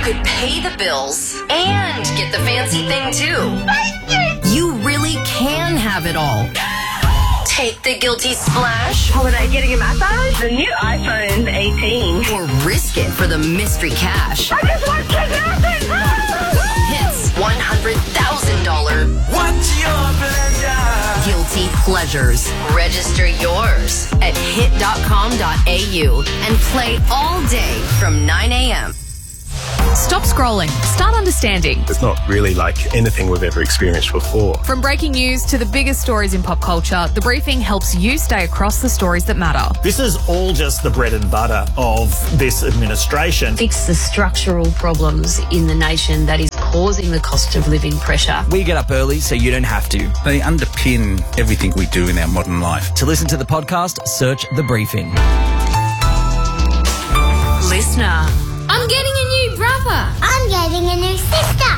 could pay the bills and get the fancy thing too. You really can have it all. Take the guilty splash. Holiday getting a massage? The new iPhone 18. Or risk it for the mystery cash. I just want $10,000! Hits $100,000. What's your pleasure? Guilty pleasures. Register yours at hit.com.au and play all day from 9 a.m. Stop scrolling. Start understanding. It's not really like anything we've ever experienced before. From breaking news to the biggest stories in pop culture, The Briefing helps you stay across the stories that matter. This is all just the bread and butter of this administration. Fix the structural problems in the nation that is causing the cost of living pressure. We get up early so you don't have to. They underpin everything we do in our modern life. To listen to the podcast, search The Briefing. Listener. I'm getting a new brother. I'm getting a new sister.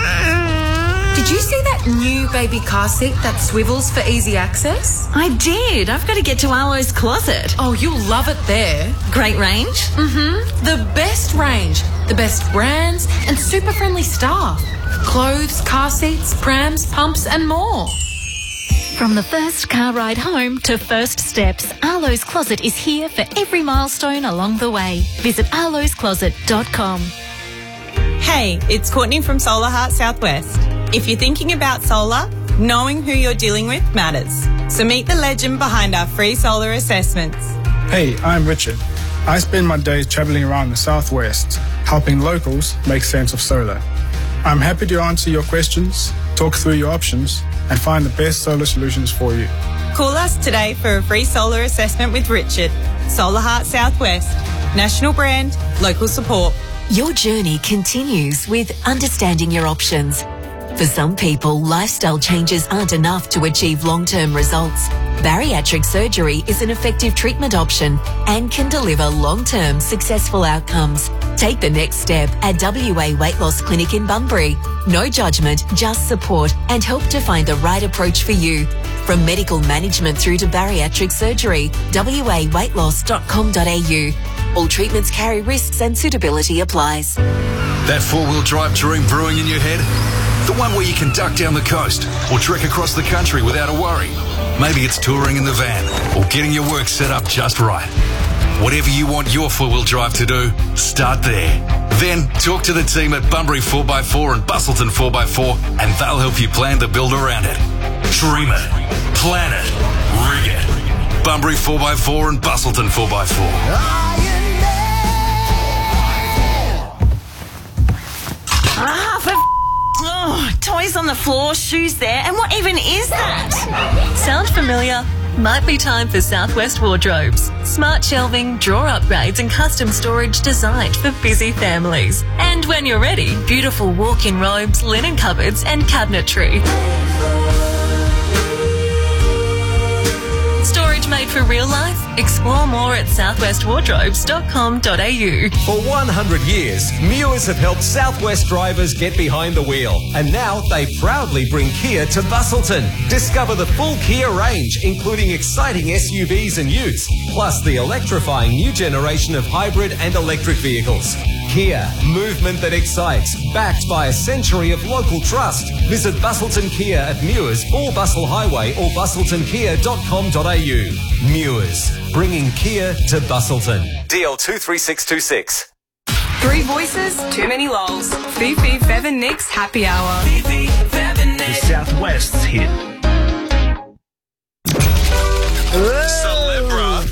Did you see that new baby car seat that swivels for easy access? I did. I've got to get to Arlo's Closet. Oh, you'll love it there. Great range? Mm-hmm. The best range, the best brands, and super friendly staff. Clothes, car seats, prams, pumps, and more. From the first car ride home to first steps, Arlo's Closet is here for every milestone along the way. Visit arloscloset.com. Hey, it's Courtney from Solar Heart Southwest. If you're thinking about solar, knowing who you're dealing with matters. So meet the legend behind our free solar assessments. Hey, I'm Richard. I spend my days travelling around the Southwest, helping locals make sense of solar. I'm happy to answer your questions, talk through your options, and find the best solar solutions for you. Call us today for a free solar assessment with Richard. Solar Heart Southwest. National brand, local support. Your journey continues with understanding your options. For some people, lifestyle changes aren't enough to achieve long-term results. Bariatric surgery is an effective treatment option and can deliver long-term successful outcomes. Take the next step at WA Weight Loss Clinic in Bunbury. No judgment, just support and help to find the right approach for you. From medical management through to bariatric surgery, waweightloss.com.au. All treatments carry risks and suitability applies. That four-wheel drive dream brewing in your head? The one where you can duck down the coast or trek across the country without a worry. Maybe it's touring in the van or getting your work set up just right. Whatever you want your four-wheel drive to do, start there. Then talk to the team at Bunbury 4x4 and Bustleton 4x4 and they'll help you plan the build around it. Dream it. Plan it. Rig it. Bunbury 4x4 and Bustleton 4x4. Toys on the floor, shoes there, and what even is that? Sound familiar? Might be time for Southwest Wardrobes. Smart shelving, drawer upgrades and custom storage designed for busy families. And when you're ready, beautiful walk-in robes, linen cupboards and cabinetry. Storage made for real life? Explore more at southwestwardrobes.com.au. For 100 years, Mewers have helped Southwest drivers get behind the wheel. And now they proudly bring Kia to Bustleton. Discover the full Kia range, including exciting SUVs and utes, plus the electrifying new generation of hybrid and electric vehicles. Kia, movement that excites, backed by a century of local trust. Visit Bustleton Kia at Mewers, or Bustle Highway, or bustletonkea.com.au. Mewers, bringing Kia to Bustleton. DL 23626. Three voices, too many lols. Fifi, Fev and Nick's happy hour. Fifi, Fev and Nick. The Southwest's hit. Celebra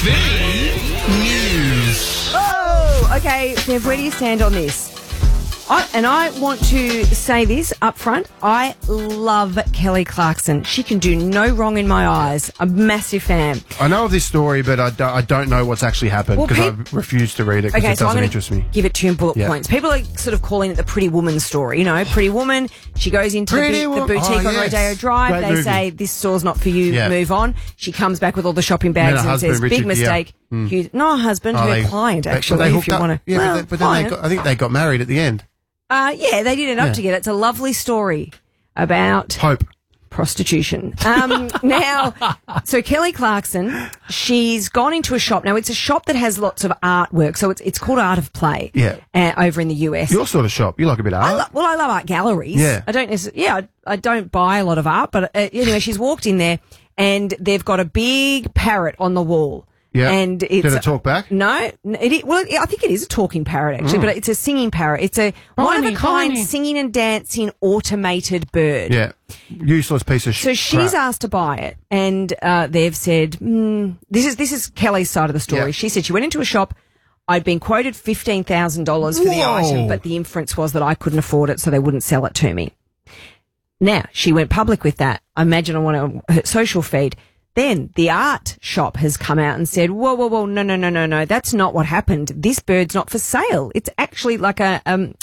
News. Oh, okay, Fev, where do you stand on this? I want to say this up front. I love Kelly Clarkson. She can do no wrong in my eyes. I'm a massive fan. I know of this story, but I don't know what's actually happened because I refuse to read it because it doesn't interest me. Give it 2 bullet points. People are sort of calling it the Pretty Woman story. You know, Pretty Woman, she goes into the boutique on Rodeo Drive. Great they movie. say, this store's not for you, move on. She comes back with all the shopping bags and says, big mistake. Not a husband, her client, actually, if you want to. Yeah, but then I think they got married at the end. Yeah, they did end up together. It's a lovely story about hope. Prostitution. Now, so Kelly Clarkson, she's gone into a shop. Now, it's a shop that has lots of artwork. So it's called Art of Play. Yeah. Over in the US. Your sort of shop. You like a bit of art? I love art galleries. Yeah. I don't buy a lot of art, but anyway, she's walked in there and they've got a big parrot on the wall. Yeah. And Did it talk back? No. I think it is a talking parrot actually, but it's a singing parrot. It's a one-of-a-kind singing and dancing automated bird. Yeah. Useless piece of shit. So she's asked to buy it, and they've said, this is Kelly's side of the story. Yeah. She said she went into a shop. I'd been quoted $15,000 for the item, but the inference was that I couldn't afford it, so they wouldn't sell it to me. Now, she went public with that. I imagine on her social feed. Then the art shop has come out and said, whoa, no, that's not what happened. This bird's not for sale. It's actually like an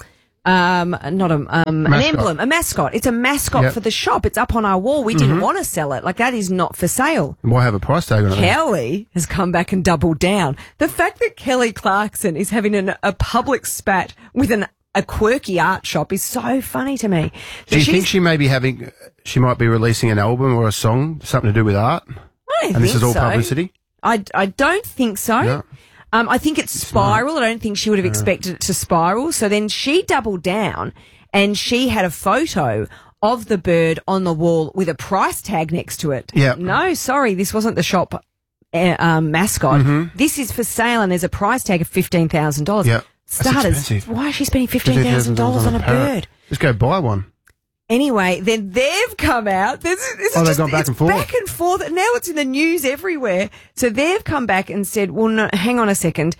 emblem, a mascot. It's a mascot for the shop. It's up on our wall. We didn't want to sell it. Like, that is not for sale. Why have a price tag on it? Kelly has come back and doubled down. The fact that Kelly Clarkson is having a public spat with a quirky art shop is so funny to me. Do you think she might be releasing an album or a song, something to do with art? I don't think this is all so. publicity? I don't think so. Yeah. I think it's spiral. I don't think she would have expected it to spiral. So then she doubled down and she had a photo of the bird on the wall with a price tag next to it. Yeah. No, sorry, this wasn't the shop mascot. Mm-hmm. This is for sale and there's a price tag of $15,000. Yeah. Starters, why is she spending $15,000 on a bird? Just go buy one. Anyway, then they've come out. They've gone back and forth? Back and forth. Now it's in the news everywhere. So they've come back and said, well, no, hang on a second.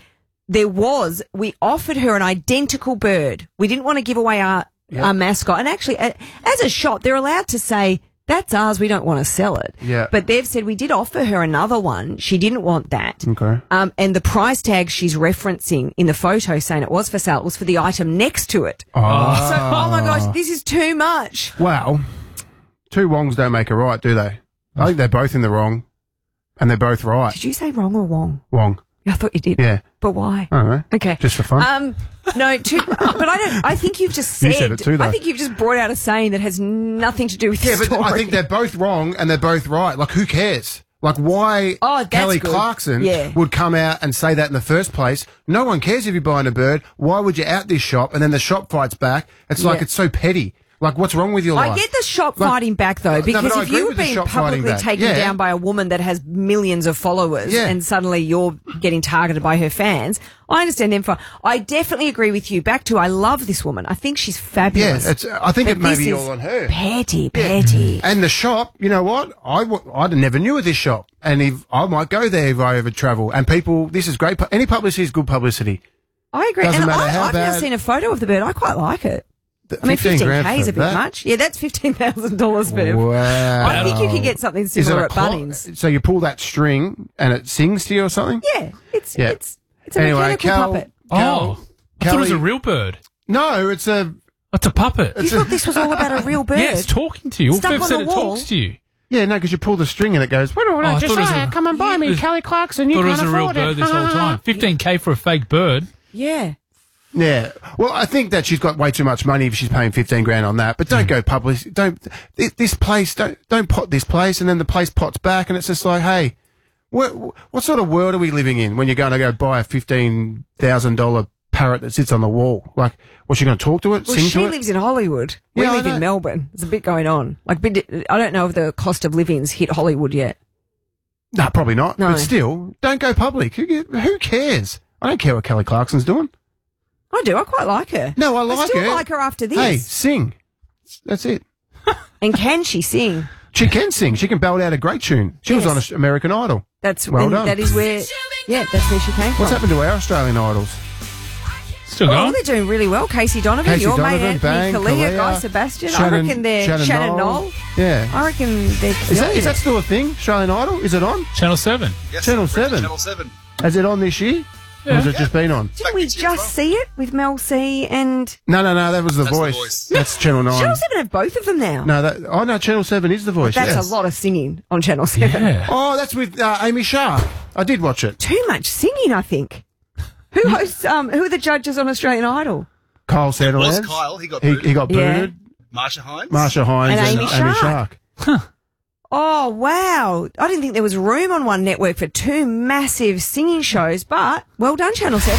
We offered her an identical bird. We didn't want to give away our mascot. And actually, as a shop, they're allowed to say, that's ours, we don't want to sell it. Yeah. But they've said we did offer her another one. She didn't want that. Okay. And the price tag she's referencing in the photo saying it was for sale, it was for the item next to it. Oh. So, oh my gosh, this is too much. Well, two wrongs don't make a right, do they? I think they're both in the wrong, and they're both right. Did you say wrong or wrong? Wrong. I thought you did. Yeah. But why? I don't know. Okay. Just for fun. No, but I think you've just said. You said it too, though. I think you've just brought out a saying that has nothing to do with your story. But I think they're both wrong and they're both right. Like, who cares? Like, why Kelly Clarkson would come out and say that in the first place? No one cares if you're buying a bird. Why would you out this shop? And then the shop fights back. It's like, it's so petty. Like, what's wrong with your life? I get the shop fighting back, though, because if you were being publicly taken down by a woman that has millions of followers and suddenly you're getting targeted by her fans, I understand them. I definitely agree with you. Back to, I love this woman. I think she's fabulous. Yeah, I think it may be all on her. Petty. And the shop, you know what? I never knew of this shop. And I might go there if I ever travel. And people, this is great. Any publicity is good publicity. I agree. Doesn't matter how I've bad. never seen a photo of the bird. I quite like it. I mean, 15K is a bit much. Yeah, that's $15,000, Bev. Wow. I think you can get something similar at Bunnings. So you pull that string and it sings to you or something? Yeah, it's a mechanical puppet. I thought it was a real bird. No, it's a puppet. You thought this was all about a real bird? Yeah, it's talking to you. Stuck Bev on said the it wall. talks to you. Yeah, no, because you pull the string and it goes, come and buy me, Kelly Clarkson, you can't afford it. Thought it was a real bird this whole time. $15K for a fake bird. Yeah. Yeah. Well, I think that she's got way too much money if she's paying $15,000 on that. But don't go public. Don't pot this place, and then the place pots back, and it's just like, hey, what sort of world are we living in when you're going to go buy a $15,000 parrot that sits on the wall? Like, what's she going to talk to it? Well, sing she to it? lives in Hollywood. We live in Melbourne. There's a bit going on. Like, I don't know if the cost of living's hit Hollywood yet. No, probably not. No. But still, don't go public. Who cares? I don't care what Kelly Clarkson's doing. I do. I quite like her. No, I like her. I still like her after this. Hey, sing. That's it. And can she sing? She can sing. She can belt out a great tune. She was on American Idol. That's well done. That is where, that's where she came from. What's happened to our Australian Idols? Still going? Oh, they're doing really well. Casey Donovan, your mate Anthony Kalia, Guy Sebastian. I reckon they're Shannon Knoll. Yeah. I reckon they're. Is that still a thing? Australian Idol? Is it on? Channel 7. Yes, Channel 7. Channel 7. Has it on this year? Yeah. Or has it just been on? Didn't we just see it with Mel C and... No, that was The Voice. That's Channel 9. Channel 7 have both of them now. No, Channel 7 is The Voice. But that's a lot of singing on Channel 7. Yeah. Oh, that's with Amy Shark. I did watch it. Too much singing, I think. Who hosts, who are the judges on Australian Idol? Kyle Sandilands. It was Kyle. He got booted. He got booted. Marsha Hines. And Amy Shark. Oh, wow. I didn't think there was room on one network for two massive singing shows, but well done, Channel 7.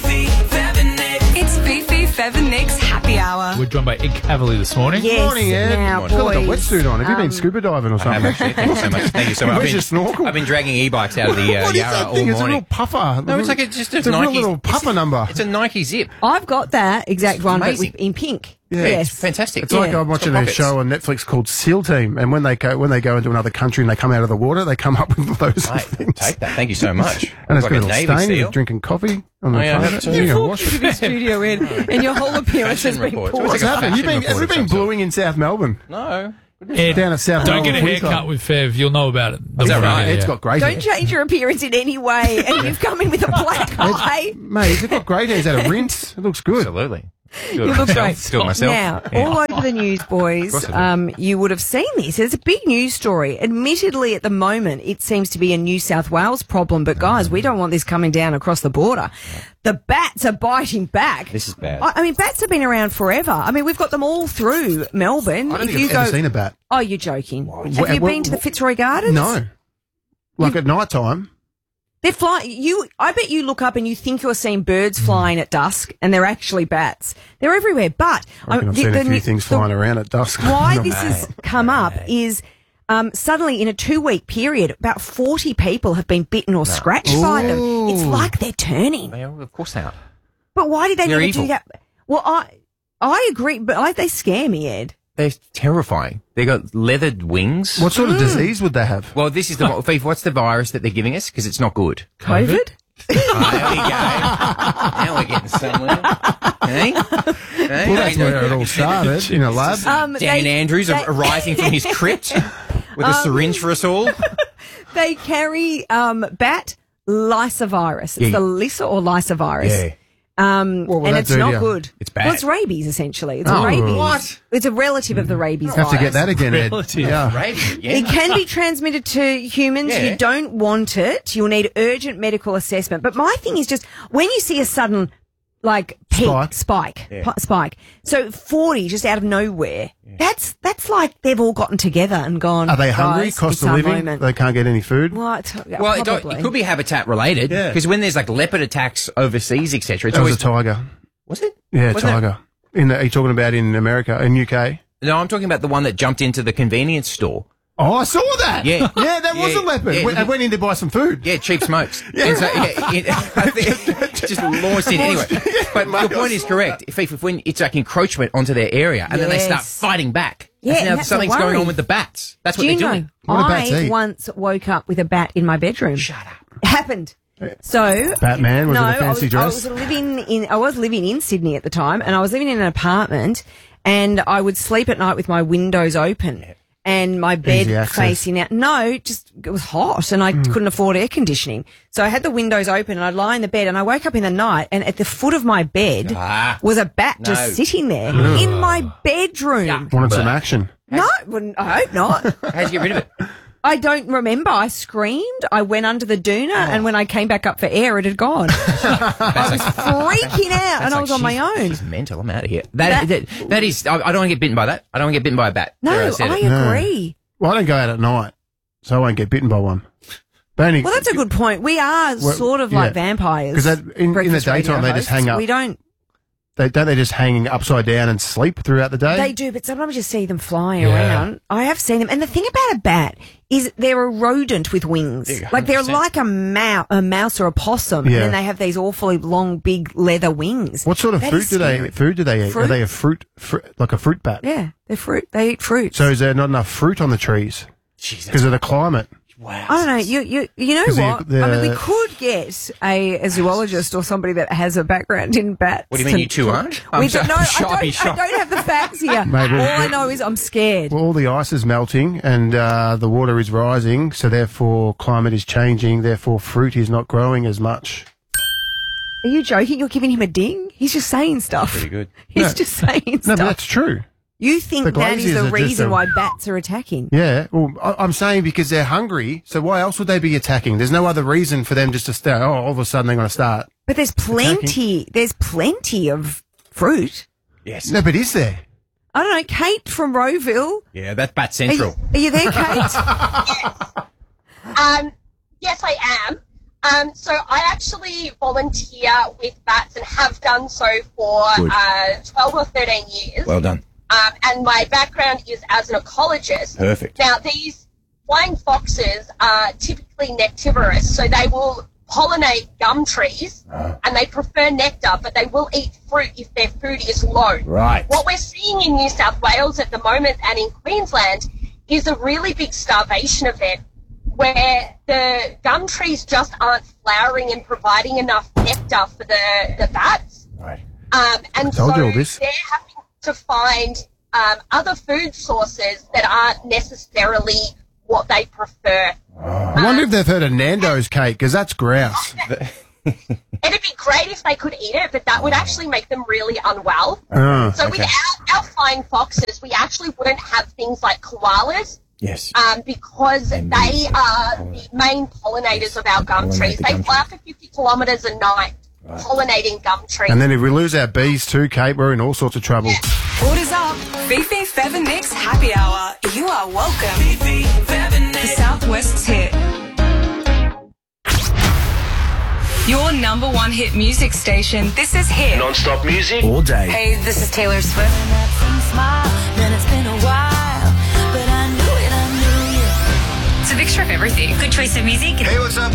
It's Fifi, Fev and Nick's Happy Hour. We're joined by Ed Cavalier this morning. Yes, Morning, Ed. now, I've got a boys, wetsuit on. Have you been scuba diving or I something? have actually. Thank you so much. Thank you so much. Where's your snorkel? I've been dragging e-bikes out of the What is Yarra that all thing? morning. It's a little puffer. No, it's like just a It's a real Nike little puffer number. It's a Nike Zip. I've got that exact one, but amazing. in pink. Yeah, Yes. It's fantastic. It's like I'm watching a pockets. show on Netflix called SEAL Team, and when they go into another country and they come out of the water, they come up with those Mate, things. take that. Thank you so much. And it's like got a a little Navy stain. seal. You're drinking coffee on the Oh, yeah, I front have of it. too. You You can walked wash into it. the studio, Ed, and your whole appearance has been Fashion report. poor. It's What's like a happened? You've fashion been, have you report been of some bluing in South Melbourne? No. Ed, Down at South don't get a Melbourne, haircut with Fev. You'll know about it. Is that right? Ed's got great Don't hair. change your appearance in any way, and you've come in with a black eye. Mate, he's got great hair. He's had a rinse. It looks good. Absolutely. You look great. Still myself. Now, Yeah. all over the news, boys, Of course I you would have seen this. It's a big news story. Admittedly, at the moment, it seems to be a New South Wales problem, but guys, we don't want this coming down across the border. The bats are biting back. This is bad. I mean, bats have been around forever. I mean, we've got them all through Melbourne. I don't think I've ever seen a bat. Oh, you're joking. Have Well, you been to the Fitzroy Gardens? No. Like at night time. They're flying. I bet you look up and you think you're seeing birds flying at dusk, and they're actually bats. They're everywhere. But I reckon I've seen a few things flying around at dusk. Why Not this bad. has come up is suddenly in a 2-week period, about 40 people have been bitten or scratched by them. It's like they're turning. They are, of course they are. But why did they They're never evil. do that? Well, I agree, but they scare me, Ed. They're terrifying. They got leathered wings. What sort of disease would they have? Well, this is the what's the virus that they're giving us? Because it's not good. COVID? There we go. Now we're getting somewhere. Hey? Hey? Well, that's where it all started, in a lab. Dan Andrews arising from his crypt with a syringe for us all. They carry bat lysovirus. It's Yeah. the Lyssa or lysovirus. Yeah. And that it's do to not you? good. It's bad. Well, it's rabies, essentially. It's Oh. a rabies. What? It's a relative of the rabies Have to get virus. that again, Ed. Relative. Yeah. Rabies, yeah. It can be transmitted to humans. Yeah. You don't want it. You'll need urgent medical assessment. But my thing is just when you see a sudden, like, peak, spike. So 40 just out of nowhere. That's like they've all gotten together and gone. Are they hungry? "Guys, Cost it's of our living? moment." They can't get any food? What? Well, Probably. it could be habitat related. Yeah. Because when there's like leopard attacks overseas, etc., it's That was always a tiger. Was it? Yeah, Wasn't tiger. Are you talking about in America, in UK? No, I'm talking about the one that jumped into the convenience store. Oh, I saw that. Yeah. Yeah, that was Yeah, a leopard. yeah. I went in to buy some food. Yeah, cheap smokes. And so, I think just launched in anyway. But your point is correct. If when it's like encroachment onto their area, and then they start Yes. fighting back. Yeah, Now that's something's the going worry. on with the bats. That's what Do you they're know? doing. What do bats I eat? once woke up with a bat in my bedroom. Shut up. Happened. So Batman, was no, it a fancy dress? I was living in Sydney at the time, and I was living in an apartment, and I would sleep at night with my windows open. And my bed Easy access. facing out. No, just it was hot and I couldn't afford air conditioning. So I had the windows open and I'd lie in the bed and I woke up in the night and at the foot of my bed was a bat No. just sitting there in my bedroom. Wanted some action. No, I hope not. How'd you get rid of it? I don't remember. I screamed. I went under the doona, and when I came back up for air, it had gone. I was freaking out, and I was on my own. She's mental. I'm out of here. That is. I don't want to get bitten by that. I don't want to get bitten by a bat. No, There, said I it. agree. Well, I don't go out at night, so I won't get bitten by one. But only, Well, that's a good point. We are Well, sort of yeah. like vampires. because in the breakfast radio daytime they just hang hosts. up. We don't. Don't they just hang upside down and sleep throughout the day? They do, but sometimes you see them flying around. I have seen them. And the thing about a bat is they're a rodent with wings. Yeah, like they're 100%. like a mouse or a possum. Yeah. And then they have these awfully long, big leather wings. What sort of That food is do they scary. eat? Fruit? Are they a fruit like a fruit bat? Yeah, they're fruit. They eat fruit. So is there not enough fruit on the trees because of the climate? Wow. I don't know. You know 'Cause what? the- I mean, we could get a zoologist or somebody that has a background in bats. What do you mean you two aren't? I don't have the facts here. Mate, well, All I know is I'm scared. Well, all the ice is melting and the water is rising, so therefore climate is changing. Therefore, fruit is not growing as much. Are you joking? You're giving him a ding? He's just saying stuff. Pretty good. He's just saying No, stuff. but that's true. You think The that is glaziers the are just reason a- why bats are attacking? Yeah. Well, I'm saying because they're hungry, so why else would they be attacking? There's no other reason for them just to start. Oh, all of a sudden they're going to start. But there's plenty of fruit. Yes. No, but is there? I don't know, Kate from Rowville. Yeah, that's Bat Central. Are you there, Kate? Yes, I am. So I actually volunteer with bats and have done so for 12 or 13 years. Well done. And my background is as an ecologist. Perfect. Now, these flying foxes are typically nectivorous, so they will pollinate gum trees, and they prefer nectar, but they will eat fruit if their food is low. Right. What we're seeing in New South Wales at the moment and in Queensland is a really big starvation event where the gum trees just aren't flowering and providing enough nectar for the bats. Right. And told so you all this. they're having to find other food sources that aren't necessarily what they prefer. I wonder if they've heard of Nando's, Kate, because that's grouse. It'd be great if they could eat it, but that would actually make them really unwell. So with our flying foxes, we actually wouldn't have things like koalas. Yes. Because they are the main pollinators of our gum trees. They fly up to 50 kilometres a night pollinating gum trees. And then if we lose our bees too, Kate, we're in all sorts of trouble. What is up? Fifi, Fev and Nick's Happy Hour. You are welcome. Fifi, Fev and Nick. The Southwest's hit. Your number one hit music station. This is Hit. Non-stop music all day. Hey, this is Taylor Swift. It's a mixture of everything. Good choice of music. Hey, what's up?